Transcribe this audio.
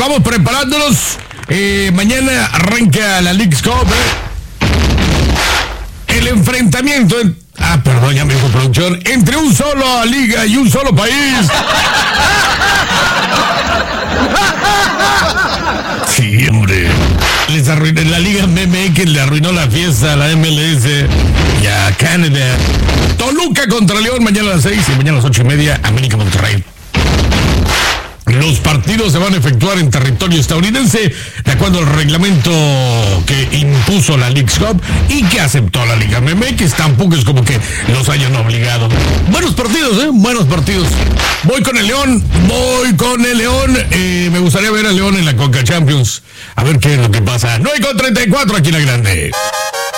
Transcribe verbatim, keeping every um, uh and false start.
vamos preparándonos. Eh, mañana arranca la Leagues Cup. Eh. El enfrentamiento... En... Ah, perdón, ya me dijo producción. Entre un solo liga y un solo país. Sí, hombre. Les arruinó la Liga M M X, le arruinó la fiesta a la M L S y a Canadá. Toluca contra León mañana a las seis y mañana a las ocho y media América Monterrey. Los partidos se van a efectuar en territorio estadounidense de acuerdo al reglamento que impuso la Leagues Cup y que aceptó la Liga M M X. Tampoco es como que los hayan obligado. Buenos partidos, ¿eh? Buenos partidos. Voy con el León, voy con el León. Eh, me gustaría ver al León en la Conca Champions. A ver qué es lo que pasa. nueve con treinta y cuatro aquí en La Grande.